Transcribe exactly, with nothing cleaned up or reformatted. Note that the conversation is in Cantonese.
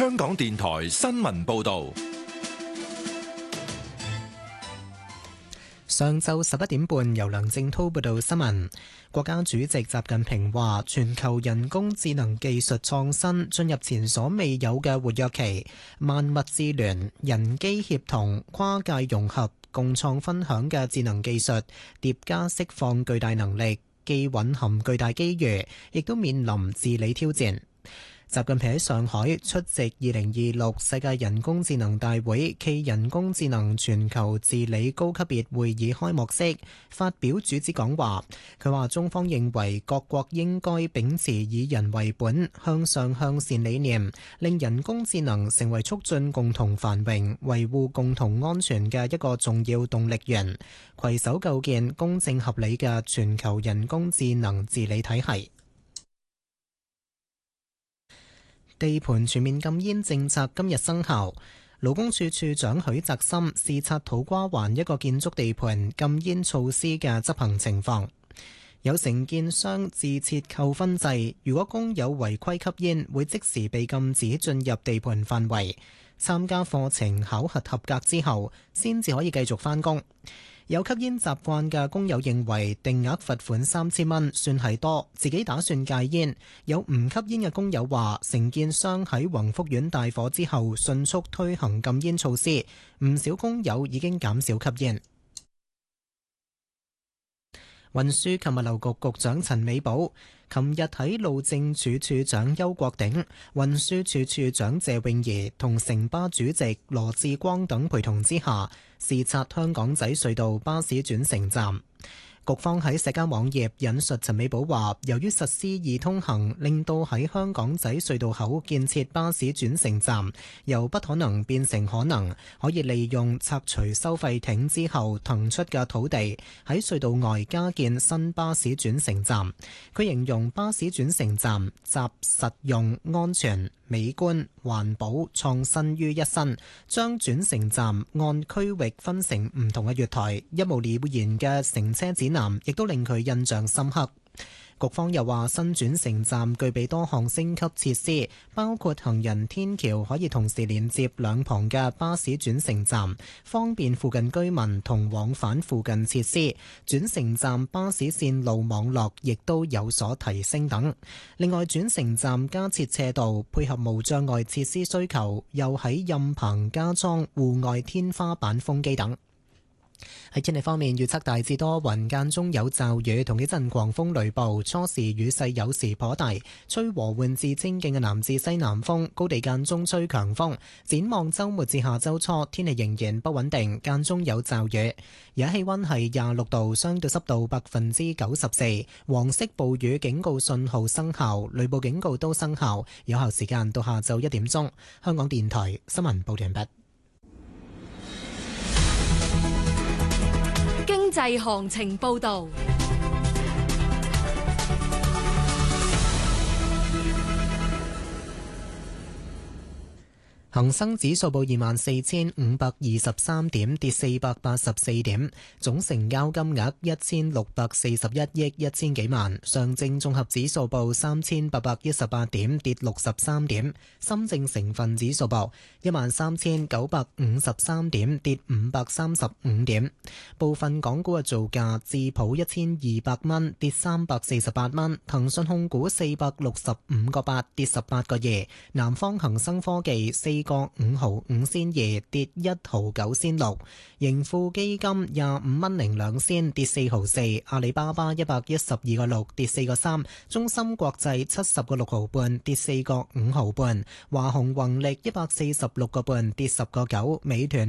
香港電台新聞報道。 上晝十一點半，由梁正滔報道新聞。國家主席習近平話，全球人工智能技術創新進入前所未有嘅活躍期，萬物智聯、人機協同、跨界融合、共創分享嘅智能技術疊加釋放巨大能力，既蘊含巨大機遇，亦都面臨治理挑戰。習近平喺上海出席二零二六世界人工智能大會暨人工智能全球治理高級別會議開幕式發表主旨講話。佢話中方認為各國應該秉持以人為本、向上向善理念，令人工智能成為促進共同繁榮、維護共同安全嘅一個重要動力源，攜手構建公正合理嘅全球人工智能治理體系。地盤全面禁煙政策今日生效，勞工處處長許澤森視察土瓜灣一個建築地盤禁煙措施嘅執行情況。有承建商自設扣分制，如果工友違規吸煙，會即時被禁止進入地盤範圍。參加課程考核合格之後，先至可以繼續返工。有吸煙習慣嘅工友認為定額罰款三千蚊算係多，自己打算戒煙。有唔吸煙嘅工友話，承建商喺宏福苑大火之後迅速推行禁煙措施，唔少工友已經減少吸煙。運輸及物流局局長陳美寶琴日喺路政署署長邱國鼎、運輸署署長謝永儀同城巴主席羅致光等陪同之下，視察香港仔隧道巴士轉乘站。局方喺社交網頁引述陳美寶話，由於實施易通行，令到喺香港仔隧道口建設巴士轉乘站由不可能變成可能，可以利用拆除收費亭之後騰出嘅土地，喺隧道外加建新巴士轉乘站。佢形容巴士轉乘站集實用、安全、美觀、環保、創新於一身，將轉乘站按區域分成唔同嘅月台，一目了然嘅乘車指南亦都令佢印象深刻。局方又話，新轉乘站具備多項升級設施，包括行人天橋可以同時連接兩旁嘅巴士轉乘站，方便附近居民同往返附近設施。轉乘站巴士線路網絡亦都有所提升等。另外，轉乘站加設斜道，配合無障礙設施需求，又喺蔭棚加裝戶外天花板風機等。喺天氣方面，預測大致多雲，間中有驟雨同幾陣狂風雷暴，初時雨勢有時頗大，吹和緩至清勁嘅南至西南風，高地間中吹強風。展望週末至下週初，天氣仍然不穩定，間中有驟雨。而家氣溫係廿六度，相對濕度百分之九十四，黃色暴雨警告信號生效，雷暴警告都生效，有效時間到下晝一點鐘。香港電台新聞報道完畢。 經濟行情報道。恒生指數報二萬四千五百二十三點，跌四百八十四點，總成交金額一千六百四十一億一千幾萬。上證綜合指數報三千八百一十八點，跌六十三點。深證成分指數報一萬三千九百五十三點，跌五百三十五點。部分港股嘅造價：智普一千二百蚊，跌三百四十八蚊；騰訊控股四百六十五個八，跌十八個二；南方恒生科技四個五毫五仙二，跌一毫九仙六；盈富基金廿五蚊零兩仙，跌四毫四；阿里巴巴一百一十二個六，跌四個三；中芯國際七十個六毫半，跌四個五毫半；華虹宏力一百四十六個半，跌十個九；美團